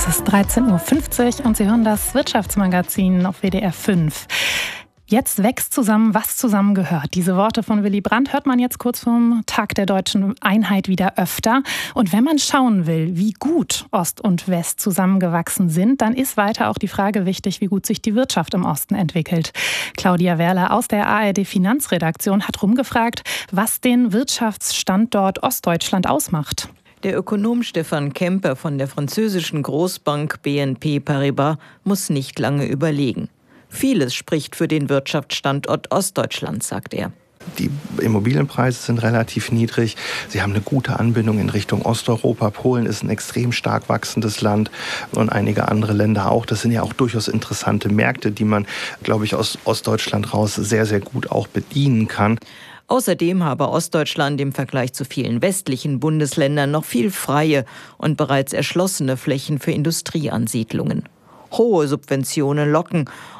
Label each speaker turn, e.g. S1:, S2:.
S1: Es ist 13.50 Uhr und Sie hören das Wirtschaftsmagazin auf WDR 5. Jetzt wächst zusammen, was zusammengehört. Diese Worte von Willy Brandt hört man jetzt kurz vorm Tag der deutschen Einheit wieder öfter. Und wenn man schauen will, wie gut Ost und West zusammengewachsen sind, dann ist weiter auch die Frage wichtig, wie gut sich die Wirtschaft im Osten entwickelt. Claudia Werler aus der ARD-Finanzredaktion hat rumgefragt, was den Wirtschaftsstandort Ostdeutschland ausmacht.
S2: Der Ökonom Stefan Kemper von der französischen Großbank BNP Paribas muss nicht lange überlegen. Vieles spricht für den Wirtschaftsstandort Ostdeutschland, sagt er.
S3: Die Immobilienpreise sind relativ niedrig. Sie haben eine gute Anbindung in Richtung Osteuropa. Polen ist ein extrem stark wachsendes Land und einige andere Länder auch. Das sind ja auch durchaus interessante Märkte, die man, glaube ich, aus Ostdeutschland raus sehr, sehr gut auch bedienen kann.
S2: Außerdem habe Ostdeutschland im Vergleich zu vielen westlichen Bundesländern noch viel freie und bereits erschlossene Flächen für Industrieansiedlungen. Hohe Subventionen locken